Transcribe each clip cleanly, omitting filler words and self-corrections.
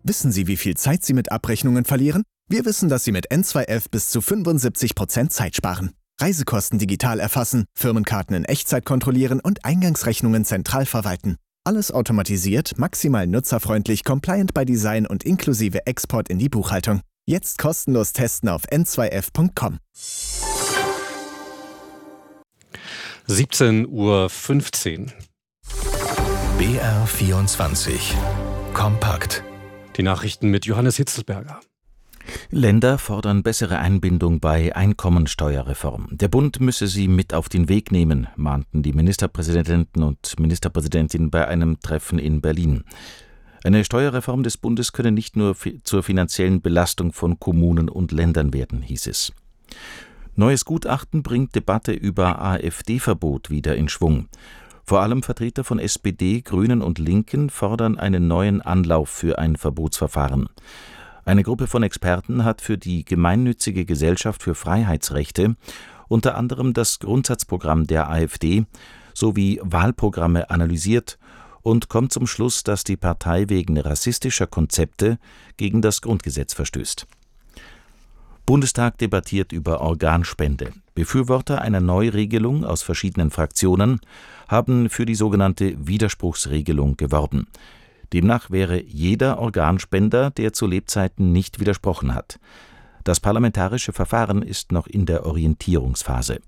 Wissen Sie, wie viel Zeit Sie mit Abrechnungen verlieren? Wir wissen, dass Sie mit N2F bis zu 75% Zeit sparen. Reisekosten digital erfassen, Firmenkarten in Echtzeit kontrollieren und Eingangsrechnungen zentral verwalten. Alles automatisiert, maximal nutzerfreundlich, compliant by Design und inklusive Export in die Buchhaltung. Jetzt kostenlos testen auf n2f.com. 17:15 Uhr. BR24 Kompakt. Die Nachrichten mit Johannes Hitzelsberger. Länder fordern bessere Einbindung bei Einkommensteuerreform. Der Bund müsse sie mit auf den Weg nehmen, mahnten die Ministerpräsidenten und Ministerpräsidentin bei einem Treffen in Berlin. Eine Steuerreform des Bundes könne nicht nur zur finanziellen Belastung von Kommunen und Ländern werden, hieß es. Neues Gutachten bringt Debatte über AfD-Verbot wieder in Schwung. Vor allem Vertreter von SPD, Grünen und Linken fordern einen neuen Anlauf für ein Verbotsverfahren. Eine Gruppe von Experten hat für die Gemeinnützige Gesellschaft für Freiheitsrechte unter anderem das Grundsatzprogramm der AfD sowie Wahlprogramme analysiert und kommt zum Schluss, dass die Partei wegen rassistischer Konzepte gegen das Grundgesetz verstößt. Bundestag debattiert über Organspende. Befürworter einer Neuregelung aus verschiedenen Fraktionen haben für die sogenannte Widerspruchsregelung geworben. Demnach wäre jeder Organspender, der zu Lebzeiten nicht widersprochen hat. Das parlamentarische Verfahren ist noch in der Orientierungsphase.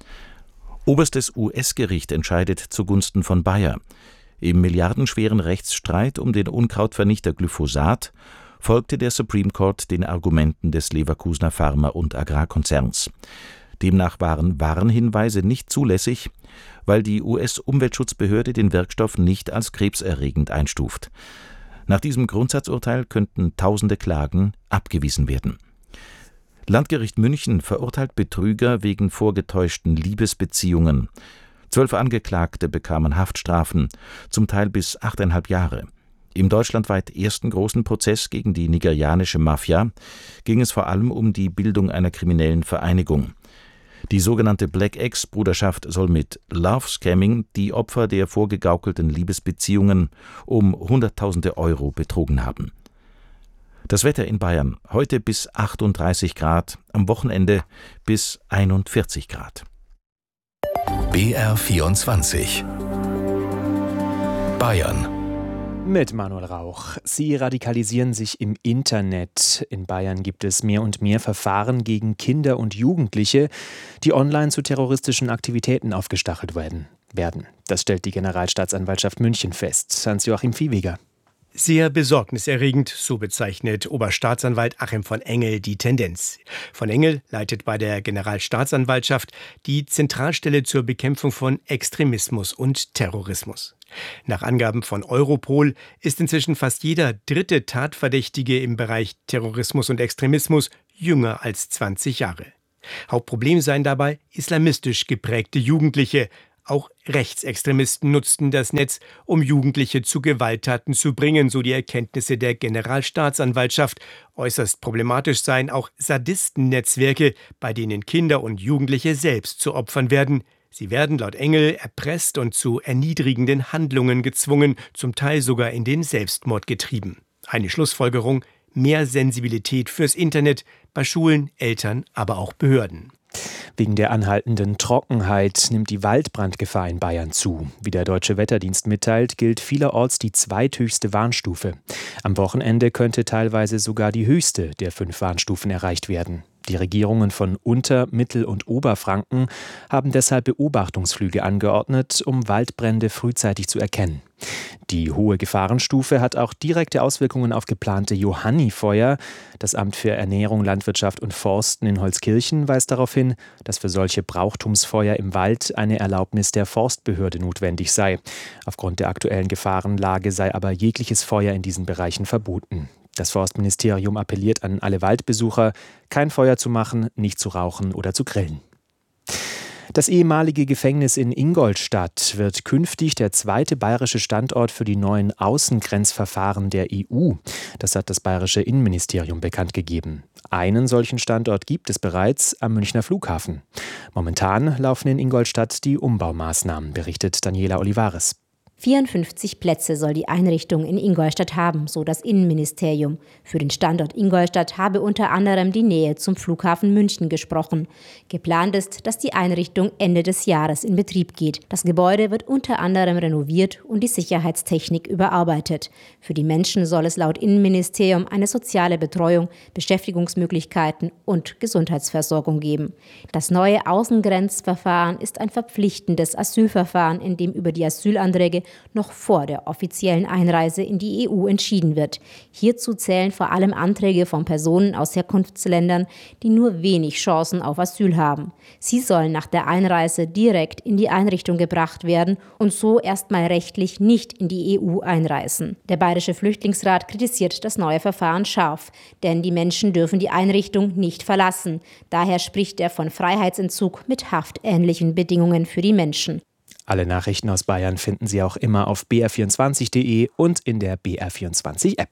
Oberstes US-Gericht entscheidet zugunsten von Bayer. Im milliardenschweren Rechtsstreit um den Unkrautvernichter Glyphosat folgte der Supreme Court den Argumenten des Leverkusener Pharma- und Agrarkonzerns. Demnach waren Warnhinweise nicht zulässig, weil die US-Umweltschutzbehörde den Wirkstoff nicht als krebserregend einstuft. Nach diesem Grundsatzurteil könnten tausende Klagen abgewiesen werden. Landgericht München verurteilt Betrüger wegen vorgetäuschten Liebesbeziehungen. 12 Angeklagte bekamen Haftstrafen, zum Teil bis 8,5 Jahre. Im deutschlandweit ersten großen Prozess gegen die nigerianische Mafia ging es vor allem um die Bildung einer kriminellen Vereinigung. Die sogenannte Black X-Bruderschaft soll mit Love Scamming die Opfer der vorgegaukelten Liebesbeziehungen um Hunderttausende Euro betrogen haben. Das Wetter in Bayern: heute bis 38 Grad, am Wochenende bis 41 Grad. BR24 Bayern. Mit Manuel Rauch. Sie radikalisieren sich im Internet. In Bayern gibt es mehr und mehr Verfahren gegen Kinder und Jugendliche, die online zu terroristischen Aktivitäten aufgestachelt werden. Das stellt die Generalstaatsanwaltschaft München fest. Hans-Joachim Viehweger. Sehr besorgniserregend, so bezeichnet Oberstaatsanwalt Achim von Engel die Tendenz. Von Engel leitet bei der Generalstaatsanwaltschaft die Zentralstelle zur Bekämpfung von Extremismus und Terrorismus. Nach Angaben von Europol ist inzwischen fast jeder dritte Tatverdächtige im Bereich Terrorismus und Extremismus jünger als 20 Jahre. Hauptproblem seien dabei islamistisch geprägte Jugendliche. Auch Rechtsextremisten nutzten das Netz, um Jugendliche zu Gewalttaten zu bringen, so die Erkenntnisse der Generalstaatsanwaltschaft. Äußerst problematisch seien auch Sadistennetzwerke, bei denen Kinder und Jugendliche selbst zu Opfern werden. Sie werden laut Engel erpresst und zu erniedrigenden Handlungen gezwungen, zum Teil sogar in den Selbstmord getrieben. Eine Schlussfolgerung: mehr Sensibilität fürs Internet bei Schulen, Eltern, aber auch Behörden. Wegen der anhaltenden Trockenheit nimmt die Waldbrandgefahr in Bayern zu. Wie der Deutsche Wetterdienst mitteilt, gilt vielerorts die zweithöchste Warnstufe. Am Wochenende könnte teilweise sogar die höchste der 5 Warnstufen erreicht werden. Die Regierungen von Unter-, Mittel- und Oberfranken haben deshalb Beobachtungsflüge angeordnet, um Waldbrände frühzeitig zu erkennen. Die hohe Gefahrenstufe hat auch direkte Auswirkungen auf geplante Johannifeuer. Das Amt für Ernährung, Landwirtschaft und Forsten in Holzkirchen weist darauf hin, dass für solche Brauchtumsfeuer im Wald eine Erlaubnis der Forstbehörde notwendig sei. Aufgrund der aktuellen Gefahrenlage sei aber jegliches Feuer in diesen Bereichen verboten. Das Forstministerium appelliert an alle Waldbesucher, kein Feuer zu machen, nicht zu rauchen oder zu grillen. Das ehemalige Gefängnis in Ingolstadt wird künftig der zweite bayerische Standort für die neuen Außengrenzverfahren der EU. Das hat das bayerische Innenministerium bekannt gegeben. Einen solchen Standort gibt es bereits am Münchner Flughafen. Momentan laufen in Ingolstadt die Umbaumaßnahmen, berichtet Daniela Olivares. 54 Plätze soll die Einrichtung in Ingolstadt haben, so das Innenministerium. Für den Standort Ingolstadt habe unter anderem die Nähe zum Flughafen München gesprochen. Geplant ist, dass die Einrichtung Ende des Jahres in Betrieb geht. Das Gebäude wird unter anderem renoviert und die Sicherheitstechnik überarbeitet. Für die Menschen soll es laut Innenministerium eine soziale Betreuung, Beschäftigungsmöglichkeiten und Gesundheitsversorgung geben. Das neue Außengrenzverfahren ist ein verpflichtendes Asylverfahren, in dem über die Asylanträge noch vor der offiziellen Einreise in die EU entschieden wird. Hierzu zählen vor allem Anträge von Personen aus Herkunftsländern, die nur wenig Chancen auf Asyl haben. Sie sollen nach der Einreise direkt in die Einrichtung gebracht werden und so erstmal rechtlich nicht in die EU einreisen. Der Bayerische Flüchtlingsrat kritisiert das neue Verfahren scharf, denn die Menschen dürfen die Einrichtung nicht verlassen. Daher spricht er von Freiheitsentzug mit haftähnlichen Bedingungen für die Menschen. Alle Nachrichten aus Bayern finden Sie auch immer auf br24.de und in der BR24-App.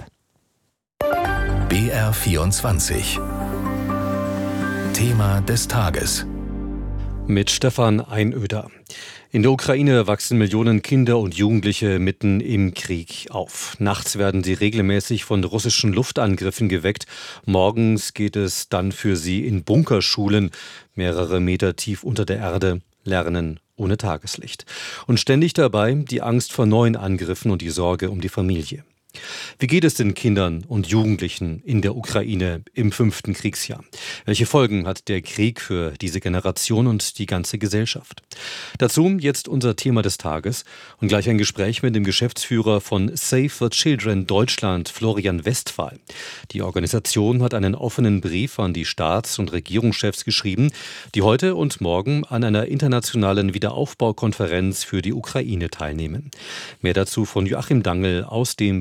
BR24 Thema des Tages. Mit Stefan Einöder. In der Ukraine wachsen Millionen Kinder und Jugendliche mitten im Krieg auf. Nachts werden sie regelmäßig von russischen Luftangriffen geweckt. Morgens geht es dann für sie in Bunkerschulen, mehrere Meter tief unter der Erde, lernen ohne Tageslicht. Und ständig dabei die Angst vor neuen Angriffen und die Sorge um die Familie. Wie geht es den Kindern und Jugendlichen in der Ukraine im 5. Kriegsjahr? Welche Folgen hat der Krieg für diese Generation und die ganze Gesellschaft? Dazu jetzt unser Thema des Tages und gleich ein Gespräch mit dem Geschäftsführer von Save the Children Deutschland, Florian Westphal. Die Organisation hat einen offenen Brief an die Staats- und Regierungschefs geschrieben, die heute und morgen an einer internationalen Wiederaufbaukonferenz für die Ukraine teilnehmen. Mehr dazu von Joachim Dangl aus dem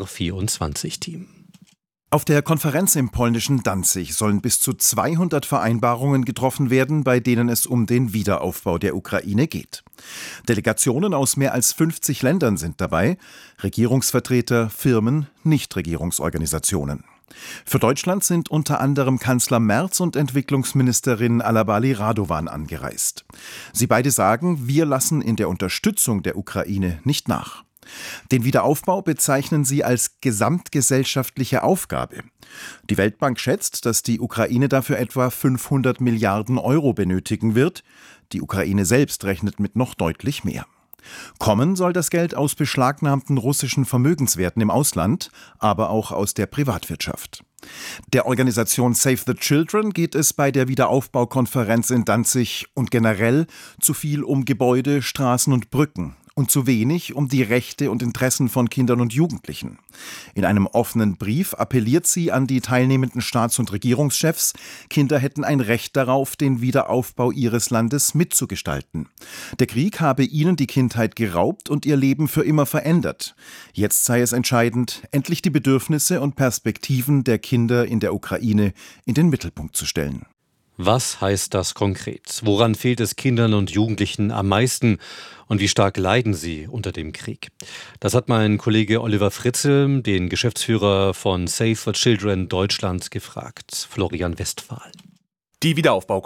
BR24-Team. Auf der Konferenz im polnischen Danzig sollen bis zu 200 Vereinbarungen getroffen werden, bei denen es um den Wiederaufbau der Ukraine geht. Delegationen aus mehr als 50 Ländern sind dabei, Regierungsvertreter, Firmen, Nichtregierungsorganisationen. Für Deutschland sind unter anderem Kanzler Merz und Entwicklungsministerin Alabali Radovan angereist. Sie beide sagen, wir lassen in der Unterstützung der Ukraine nicht nach. Den Wiederaufbau bezeichnen sie als gesamtgesellschaftliche Aufgabe. Die Weltbank schätzt, dass die Ukraine dafür etwa 500 Milliarden Euro benötigen wird. Die Ukraine selbst rechnet mit noch deutlich mehr. Kommen soll das Geld aus beschlagnahmten russischen Vermögenswerten im Ausland, aber auch aus der Privatwirtschaft. Der Organisation Save the Children geht es bei der Wiederaufbaukonferenz in Danzig und generell zu viel um Gebäude, Straßen und Brücken und zu wenig um die Rechte und Interessen von Kindern und Jugendlichen. In einem offenen Brief appelliert sie an die teilnehmenden Staats- und Regierungschefs, Kinder hätten ein Recht darauf, den Wiederaufbau ihres Landes mitzugestalten. Der Krieg habe ihnen die Kindheit geraubt und ihr Leben für immer verändert. Jetzt sei es entscheidend, endlich die Bedürfnisse und Perspektiven der Kinder in der Ukraine in den Mittelpunkt zu stellen. Was heißt das konkret? Woran fehlt es Kindern und Jugendlichen am meisten? Und wie stark leiden sie unter dem Krieg? Das hat mein Kollege Oliver Fritzl, den Geschäftsführer von Save the Children Deutschland, gefragt. Florian Westphal. Die Wiederaufbaukonferenz